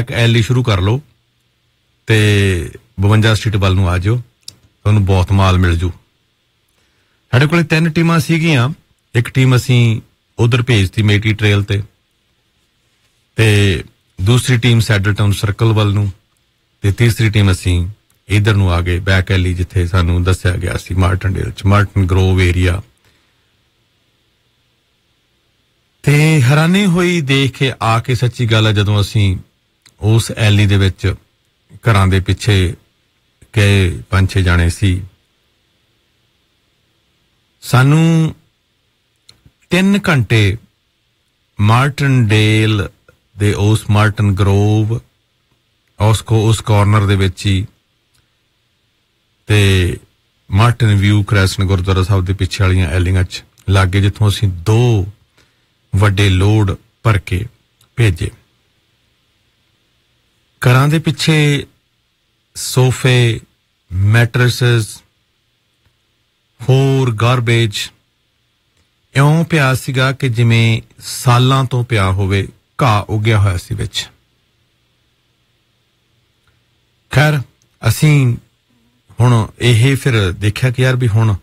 back Eli शुरू कर लो ते 52 स्ट्रीट वाल नूं आ जाओ तुहानूं बहुत माल मिल जू साडे कोल 3 टीमां सीगियां एक टीम असीं उधर भेजती मेटी ट्रेल ते दूसरी टीम सैडलटाउन सर्कल वाल नूं ते तीसरी टीम असीं इधर नूं आ गए बैक एली जिथे सानूं दस्सिया गया सी मार्टनडेल च मार्टन ग्रोव एरिया ते हैरानी होई देख के आके सच्ची गल है जदों असीं उस एली दे विच घरां दे पिछे गए 5-6 जाने सी सानूं 3 घंटे मार्टनडेल दे उस मार्टन ग्रोव उस कॉर्नर दे विच ही ते मार्टन व्यू क्रैसन गुरुद्वारा साहब दे पिछे वालियां एलियां च लागे जिथों असीं 2 वड्डे लोड भर के भेजे घरां दे पिछे सोफे मैट्रेसेस होर गार्बेज इउं पिया सीगा कि जिवें सालां तो पिया होवे घाह उग्या होया सी विच खैर असीं हुण ਇਹ ਫਿਰ ਦੇਖਿਆ ਕਿ ਯਾਰ ਵੀ ਹੁਣ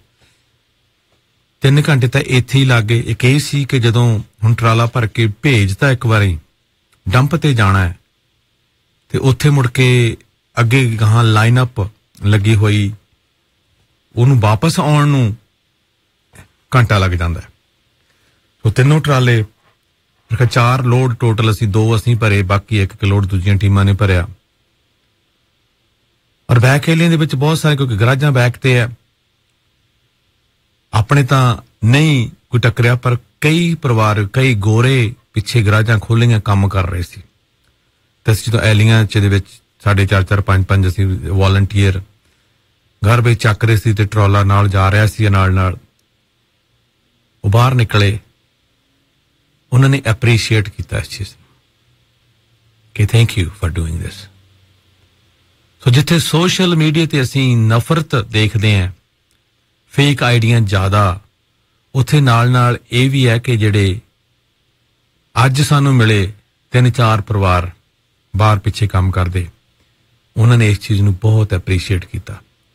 3 ਘੰਟੇ ਤਾਂ ਇੱਥੇ ਹੀ ਲੱਗੇ ਇੱਕ ਇਹ ਸੀ ਕਿ ਜਦੋਂ ਹੁਣ ਟਰਾਲਾ ਭਰ ਕੇ ਭੇਜਤਾ ਇੱਕ ਵਾਰੀ ਡੰਪ ਤੇ ਜਾਣਾ ਹੈ ਤੇ ਉੱਥੇ ਮੁੜ ਕੇ ਅੱਗੇ ਗਾਹਾਂ ਲਾਈਨ ਅਪ ਲੱਗੀ ਹੋਈ ਉਹਨੂੰ ਵਾਪਸ ਆਉਣ ਨੂੰ ਘੰਟਾ ਲੱਗ ਜਾਂਦਾ ਸੋ ਤਿੰਨੋਂ ਟਰਾਲੇ 4 ਲੋਡ ਟੋਟਲ ਅਸੀਂ 2 ਅਸੀਂ ਭਰੇ ਬਾਕੀ 1 ਲੋਡ ਦੂਜੀਆਂ ਟੀਮਾਂ ਨੇ ਭਰਿਆ और बैक एलियां दे विच बहुत सारे क्योंकि गराजां बैक ते है अपने तां नहीं कोई टकरिया पर कई परिवार कई गोरे पिछे गराजां खोलियां काम कर रहे सी ते जदों एलियां च दे विच 4.5 5 ਅਸੀਂ वॉलंटियर घर ਵਿੱਚ ਚੱਕ ਰਹੇ ਸੀ ਤੇ ਟਰਾਲਾ ਨਾਲ ਜਾ ਰਿਹਾ ਸੀ ਨਾਲ ਉਹ ਬਾਹਰ ਨਿਕਲੇ ਉਹਨਾਂ ਨੇ ਐਪਰੀਸ਼ੀਏਟ ਕੀਤਾ ਇਸ ਚੀਜ਼ ਕਿ ਥੈਂਕ ਯੂ ਫॉर ਡੂਇੰਗ ਦਿਸ ਸੋ ਜਿੱਥੇ ਸੋਸ਼ਲ ਮੀਡੀਆ ਤੇ ਅਸੀਂ ਨਫ਼ਰਤ ਦੇਖਦੇ ਆਂ ਫੇਕ ਆਈਡੀਆਂ ਜ਼ਿਆਦਾ ਉੱਥੇ ਨਾਲ ਇਹ ਵੀ ਹੈ ਕਿ ਜਿਹੜੇ ਅੱਜ ਸਾਨੂੰ ਮਿਲੇ 3-4 ਪਰਿਵਾਰ ਬਾਹਰ ਪਿੱਛੇ ਕੰਮ ਕਰਦੇ ਉਹਨਾਂ ਨੇ ਇਸ ਚੀਜ਼ ਨੂੰ ਬਹੁਤ ਐਪਰੀਸ਼ੀਏਟ ਕੀਤਾ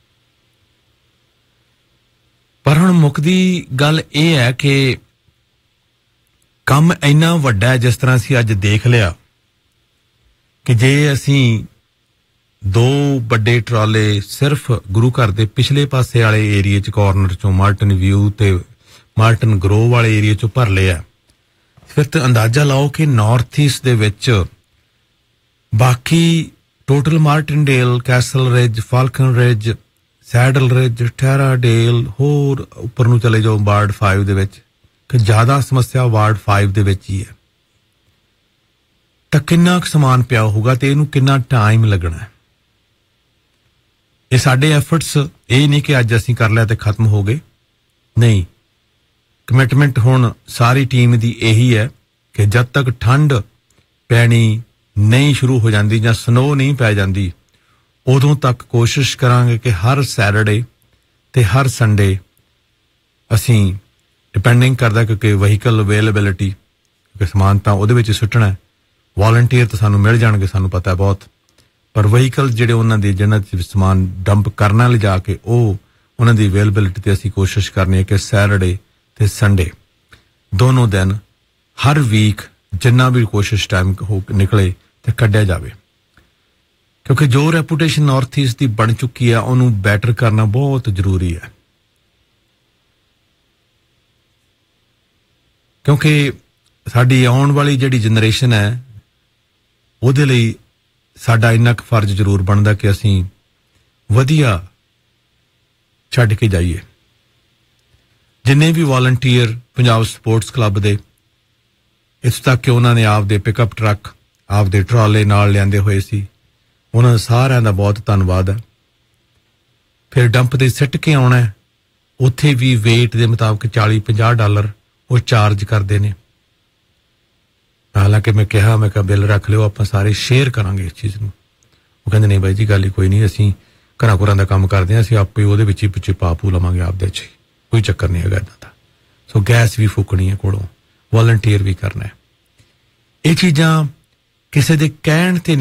ਪਰ ਹੁਣ ਮੁੱਕਦੀ ਗੱਲ ਇਹ ਹੈ ਕਿ ਕੰਮ ਇੰਨਾ ਵੱਡਾ ਹੈ ਜਿਸ ਤਰ੍ਹਾਂ ਅਸੀਂ ਅੱਜ ਦੇਖ ਲਿਆ ਕਿ ਜੇ ਅਸੀਂ 2 ਵੱਡੇ ਟਰਾਲੇ ਸਿਰਫ ਗੁਰੂ ਘਰ ਦੇ ਪਿਛਲੇ ਪਾਸੇ ਵਾਲੇ ਏਰੀਆ ਚ ਕਾਰਨਰ ਚੋਂ ਮਾਰਟਨ ਵਿਊ ਤੇ ਮਾਰਟਨ ਗਰੋਵ ਵਾਲੇ ਏਰੀਆ ਚੋਂ ਭਰ ਲਿਆ ਫਿਰ ਤੇ ਅੰਦਾਜ਼ਾ ਲਾਓ ਕਿ ਨਾਰਥ ਈਸਟ ਦੇ ਵਿੱਚ ਬਾਕੀ ਟੋਟਲ ਮਾਰਟਨਡੇਲ ਕੈਸਲ ਰਿਜ ਫਾਲਕਨ ਰਿਜ ਸੈਡਲ ਰਿਜ ਟੈਰਾਡੇਲ ਹੋਰ ਉੱਪਰ ਨੂੰ ਚਲੇ ਜਾਓ ਵਾਰਡ 5 ਦੇ ਵਿੱਚ ਕਿ ਜ਼ਿਆਦਾ ਸਮੱਸਿਆ ਵਾਰਡ 5 ਦੇ ਵਿੱਚ ਹੀ ਹੈ ਤਾਂ ਕਿੰਨਾ ਕੁ ਸਮਾਨ ਪਿਆ ਹੋਊਗਾ ਤੇ ਇਹਨੂੰ ਕਿੰਨਾ ਟਾਈਮ ਲੱਗਣਾ ਇਹ ਸਾਡੇ ਐਫਰਟਸ ਇਹ ਨਹੀਂ ਕਿ ਅੱਜ ਅਸੀਂ ਕਰ ਲਿਆ ਤੇ ਖਤਮ ਹੋ ਗਏ ਨਹੀਂ ਕਮਿਟਮੈਂਟ ਹੁਣ ਸਾਰੀ ਟੀਮ ਦੀ ਇਹੀ ਹੈ ਕਿ ਜਦ ਤੱਕ ਠੰਡ ਪੈਣੀ ਨਹੀਂ ਸ਼ੁਰੂ ਹੋ ਜਾਂਦੀ ਜਾਂ ਸਨੋ ਨਹੀਂ ਪੈ ਜਾਂਦੀ ਉਦੋਂ ਤੱਕ ਕੋਸ਼ਿਸ਼ ਕਰਾਂਗੇ ਕਿ ਹਰ ਸੈਟਰਡੇ ਤੇ ਹਰ ਸੰਡੇ ਅਸੀਂ ਡਿਪੈਂਡਿੰਗ ਕਰਦਾ ਕਿਉਂਕਿ ਵਹੀਕਲ ਅਵੇਲੇਬਿਲਿਟੀ ਕਿਉਂਕਿ ਸਮਾਨ ਤਾਂ ਉਹਦੇ ਵਿੱਚ ਸੁੱਟਣਾ ਵॉलंटियर ਤਾਂ ਸਾਨੂੰ ਮਿਲ ਜਾਣਗੇ ਸਾਨੂੰ ਪਤਾ ਬਹੁਤ ਪਰ ਵਹੀਕਲ ਜਿਹੜੇ ਉਹਨਾਂ ਦੇ ਜਿਹਨਾਂ ਚ ਸਮਾਨ ਡੰਪ ਕਰਨਾ ਲਿਜਾ ਕੇ ਉਹ ਉਹਨਾਂ ਦੀ ਅਵੇਲੇਬਿਲਿਟੀ ਤੇ ਅਸੀਂ ਕੋਸ਼ਿਸ਼ ਕਰਨੀ ਹੈ ਕਿ ਸੈਟਰਡੇ ਤੇ ਸੰਡੇ ਦੋਨੋਂ ਦਿਨ ਹਰ ਵੀਕ ਜਿੰਨਾ ਵੀ ਕੋਸ਼ਿਸ਼ ਟਾਈਮ ਹੋ ਨਿਕਲੇ ਤੇ ਕੱਢਿਆ ਜਾਵੇ ਕਿਉਂਕਿ ਜੋ ਰੈਪੂਟੇਸ਼ਨ ਨਾਰਥ ਈਸਟ ਦੀ ਬਣ ਚੁੱਕੀ ਹੈ ਉਹਨੂੰ ਬੈਟਰ ਕਰਨਾ ਬਹੁਤ ਜ਼ਰੂਰੀ ਹੈ ਕਿਉਂਕਿ ਸਾਡੀ ਆਉਣ ਵਾਲੀ ਜਿਹੜੀ ਜਨਰੇਸ਼ਨ ਹੈ ਉਹਦੇ ਲਈ ਸਾਡਾ ਇੰਨਾ ਕੁ ਫਰਜ਼ ਜ਼ਰੂਰ ਬਣਦਾ ਕਿ ਅਸੀਂ ਵਧੀਆ ਛੱਡ ਕੇ ਜਾਈਏ ਜਿੰਨੇ ਵੀ ਵॉलंटियर ਪੰਜਾਬ ਸਪੋਰਟਸ ਕਲੱਬ ਦੇ ਇਸ ਤੱਕ ਕਿ ਉਹਨਾਂ ਨੇ ਆਪਦੇ ਪਿਕਅਪ ਟਰੱਕ ਆਪਦੇ ਟਰਾਲੇ ਨਾਲ ਲਿਆਂਦੇ ਹੋਏ ਸੀ ਉਹਨਾਂ ਸਾਰਿਆਂ ਦਾ ਬਹੁਤ ਧੰਨਵਾਦ ਹੈ ਫਿਰ ਡੰਪ ਤੇ ਸਿੱਟ ਕੇ ਆਉਣਾ ਉੱਥੇ ਵੀ weight ਦੇ ਮੁਤਾਬਕ $40-50 ਉਹ ਚਾਰਜ ਕਰਦੇ ਨੇ ਹਾਲਾਂਕਿ ਮੈਂ ਕਿਹਾ ਮੈਂ ਬਿੱਲ ਰੱਖ ਲਿਓ ਆਪਾਂ ਸਾਰੇ ਸ਼ੇਅਰ ਕਰਾਂਗੇ ਇਸ ਚੀਜ਼ ਨੂੰ ਉਹ ਕਹਿੰਦੇ ਨਹੀਂ ਬਾਈ ਜੀ ਗੱਲ ਹੀ ਕੋਈ ਨਹੀਂ ਅਸੀਂ ਘਰਾਂ ਘਰਾਂ ਦਾ ਕੰਮ ਕਰਦੇ ਹਾਂ ਅਸੀਂ ਆਪੇ ਉਹਦੇ ਵਿੱਚ ਹੀ ਪਿੱਛੇ ਪਾਪੂ ਲਵਾਂਗੇ ਆਪਦੇ ਚ ਕੋਈ ਚੱਕਰ ਨਹੀਂ ਹੈਗਾ ਇਦਾਂ ਦਾ ਸੋ ਗੈਸ ਵੀ ਫੂਕਣੀ ਹੈ ਕੋਲੋਂ ਵॉलंटियर ਵੀ ਕਰਨਾ ਹੈ ਇਹ ਚੀਜ਼ਾਂ ਕਿਸੇ ਦੇ ਕਹਿਣ ਤੇ